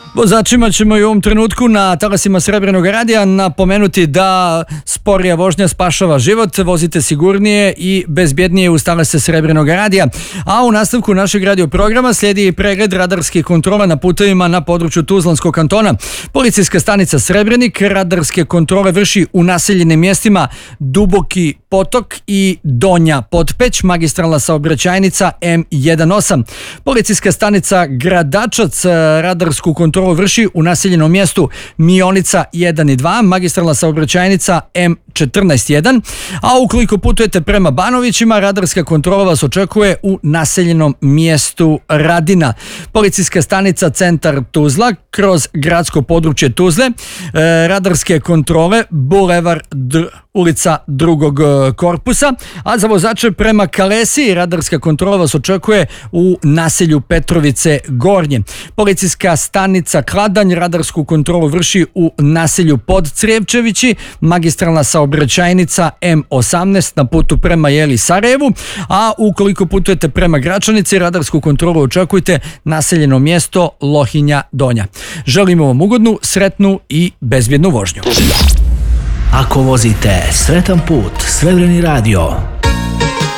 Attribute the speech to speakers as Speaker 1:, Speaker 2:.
Speaker 1: Vozačima ćemo i u ovom trenutku na talasima Srebrenog radija napomenuti da sporija vožnja spašava život, vozite sigurnije i bezbjednije uz talase Srebrenog radija. A u nastavku našeg radio programa slijedi i pregled radarskih kontrola na putevima na području Tuzlanskog kantona. Policijska stanica Srebrenik radarske kontrole vrši u naseljenim mjestima Duboki potok i Donja Potpeć, magistralna saobraćajnica M18. Policijska stanica Gradačac radarsku kontrolu vrši u naseljenom mjestu Mionica 1 i 2, magistralna saobraćajnica M14-1, a ukoliko putujete prema Banovićima, radarska kontrola vas očekuje u naseljenom mjestu Radina. Policijska stanica Centar Tuzla kroz gradsko područje Tuzle, radarske kontrole Bulevar ulica drugog korpusa, a za vozače prema Kalesi radarska kontrola vas očekuje u naselju Petrovice Gornje. Policijska stanica Kladanj radarsku kontrolu vrši u naselju Podcrijevčevići, magistralna saobraćajnica M18 na putu prema Sarajevu, a ukoliko putujete prema Gračanici, radarsku kontrolu očekujte naseljeno mjesto Lohinja Donja. Želimo vam ugodnu, sretnu i bezbjednu vožnju.
Speaker 2: Ako vozite, sretan put, Srebreni radio.